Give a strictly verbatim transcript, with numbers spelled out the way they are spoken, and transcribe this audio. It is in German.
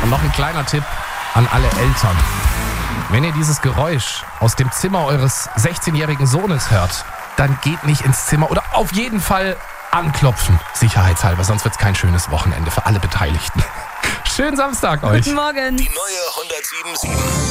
Und noch ein kleiner Tipp an alle Eltern. Wenn ihr dieses Geräusch aus dem Zimmer eures sechzehnjährigen Sohnes hört, dann geht nicht ins Zimmer oder auf jeden Fall anklopfen, sicherheitshalber, sonst wird es kein schönes Wochenende für alle Beteiligten. Schönen Samstag euch. Guten Morgen. Die neue hundertsieben Komma sieben.